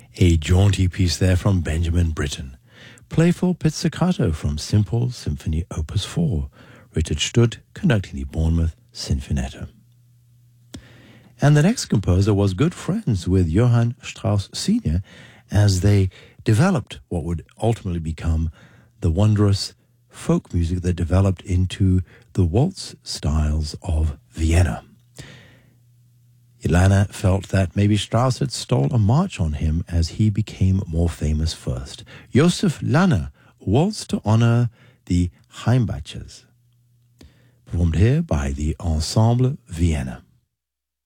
A jaunty piece there from Benjamin Britten. Playful pizzicato from Simple Symphony Opus 4. Richard Studd conducting the Bournemouth Sinfonietta. And the next composer was good friends with Johann Strauss Sr. as they developed what would ultimately become the wondrous folk music that developed into the waltz styles of Vienna. Lanner felt that maybe Strauss had stole a march on him as he became more famous first. Joseph Lanner waltzed to honor the Heimbachers, performed here by the Ensemble Vienna.